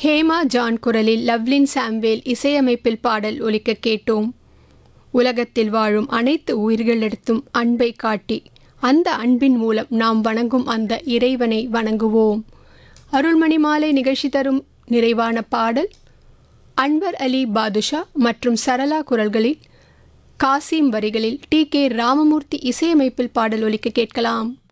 Hema John குரலில் லவ்லின் சாம்வேல் இசையமைப்பில் பாடல் ஒலிக்க கேட்டோம். உலகத்தில் வாழும் அனைத்து உயிர்களிடத்தும் அன்பை காட்டி அந்த அன்பின் மூலம் நாம் வணங்கும் அந்த இறைவனை வணங்குவோம். அருள்மணி மாலை நிகழ்ச்சி தரும் நிறைவான பாடல் அன்வர் அலி பாதுஷா மற்றும் சரளா குரல்களில், காசிம் வரிகளில் டி.கே. ராமமூர்த்தி இசையமைப்பில் பாடல் ஒலிக்க கேட்கலாம்.